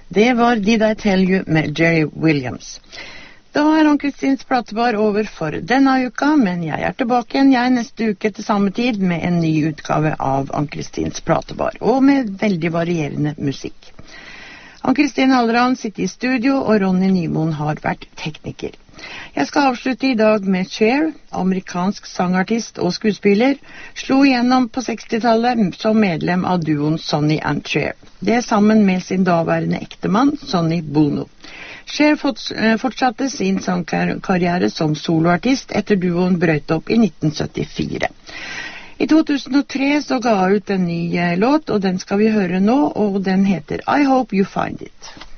Det var Did I Tell You med Jerry Williams. Da Ann-Kristins platebar over for denne uka, men jeg tilbake igjen neste uke til samme tid med en ny utgave av Ann-Kristins platebar, og med veldig varierende musikk. Ann-Kristin Halleran sitter i studio, og Ronny Nymoen har vært tekniker. Jeg skal avslutte i dag med Cher, amerikansk sangartist og skuespiller, slo igjennom på 60-tallet som medlem av duoen Sonny and Cher. Det sammen med sin daværende ektemann, Sonny Bono. Cher fortsatte sin sangkarriere som soloartist etter duoen brøt opp i 1974. I 2003 så ga hun ut en ny låt, og den skal vi høre nå, og den heter I Hope You Find It.